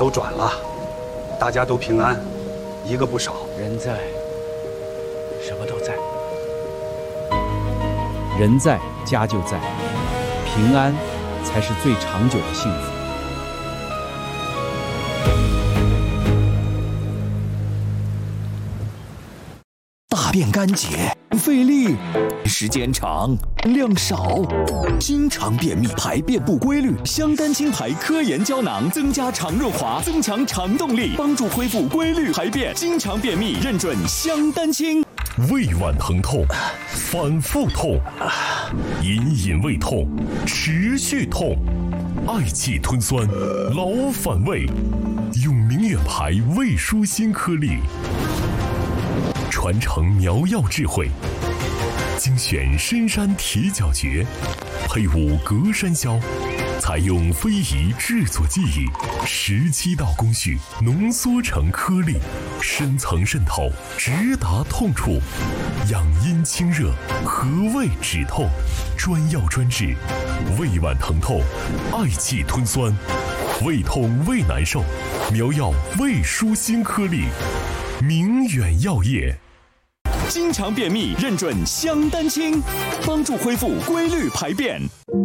都转了，大家都平安，一个不少。 人在，什么都在。 人在，家就在，平安才是最长久的幸福。 大便干结，费力，时间长，量少，经常便秘，排便不规律。香丹清牌科研胶囊增加肠润滑，增强肠动力，帮助恢复规律排便。经常便秘，认准香丹清。 胃脘疼痛，反复痛，隐隐胃痛，持续痛，嗳气吞酸，老反胃，用明远牌胃舒心颗粒，传承苗药智慧，精选深山铁角蕨，配伍隔山椒，采用非遗制作技艺，17道工序浓缩成颗粒，深层渗透，直达痛处，养阴清热，和胃止痛，专药专治，胃脘疼痛，嗳气吞酸，胃痛胃难受，苗药胃舒心颗粒，明远药业。 经常便秘，认准香丹清，帮助恢复规律排便。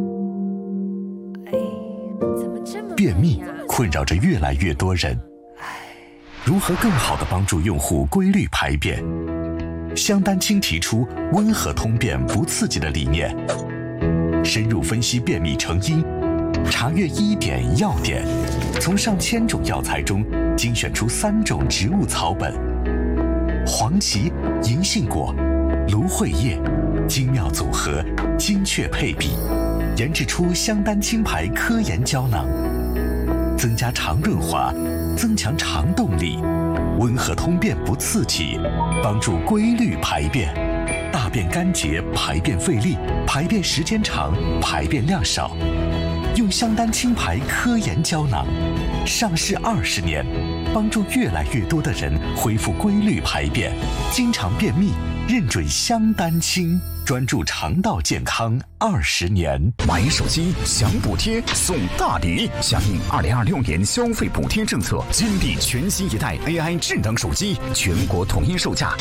便秘困扰着越来越多人，如何更好地帮助用户规律排便？香丹清提出温和通便不刺激的理念，深入分析便秘成因，查阅医典药典，从上千种药材中精选出3种植物草本，黄芪、银杏果、芦荟叶，精妙组合，精确配比，研制出香丹清牌科研胶囊，增加肠润滑，增强肠动力，温和通便不刺激，帮助规律排便。大便干结，排便费力，排便时间长，排便量少。用香丹清牌科研胶囊，上市20年，帮助越来越多的人恢复规律排便。经常便秘，认准香丹清，专注肠道健康20年。 买手机享补贴送大礼，响应2026年消费补贴政策，金地全新一代 AI 智能手机，全国统一售价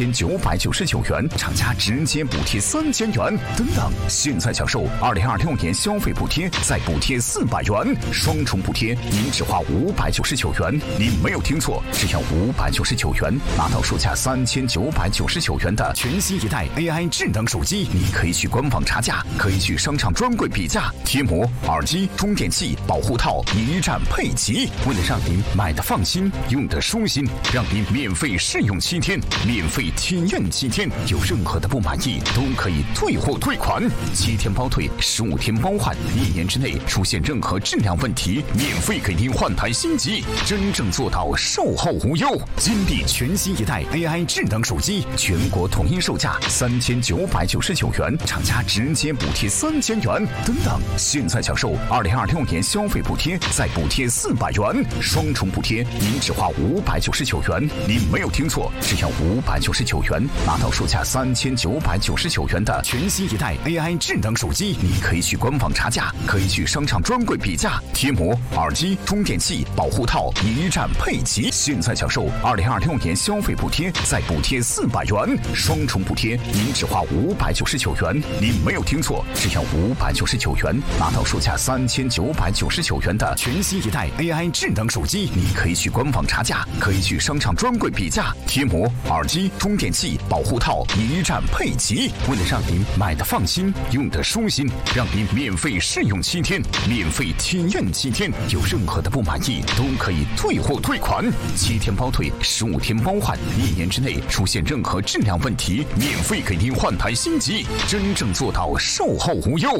3999元，厂家直接补贴3000元。等等，现在享受2026年消费补贴，再补贴400元，双重补贴，您只花599元。您没有听错，只要599元，拿到售价3999元的全新一代 AI 智能手机。你可以去官网查价，可以去商场专柜比价，贴膜、耳机、充电器、保护套一站配齐。为了让您买的放心，用的舒心，让您免费试用7天，免费体验7天，有任何的不满意都可以退货退款，7天包退，15天包换，1年之内出现任何质量问题，免费给您换台新机，真正做到售后无忧。金地全新一代 AI 智能手机，全国统一售价3999元，厂家直接补贴3000元。等等，现在享受2026年消费补贴，再补贴400元，双重补贴，您只花599元。您没有听错，只要599元，拿到售价3999元的全新一代 AI 智能手机。你可以去官网查价，可以去商场专柜比价，贴膜、耳机、充电器、保护套一站配齐。现在享受2026年消费补贴，再补贴400元，双重补贴，您只花599元。您没有听错，只要599元，拿到售价3999元的全新一代 AI 智能手机。你可以去官网查价，可以去商场专柜比价，贴膜、耳机、充电器、保护套一站配齐。为了让您买的放心，用的舒心，让您免费试用7天，免费体验7天，有任何的不满意都可以退货退款，7天包退，15天包换，1年之内出现任何质量问题，免费给您换台新机，真正做到售后无忧。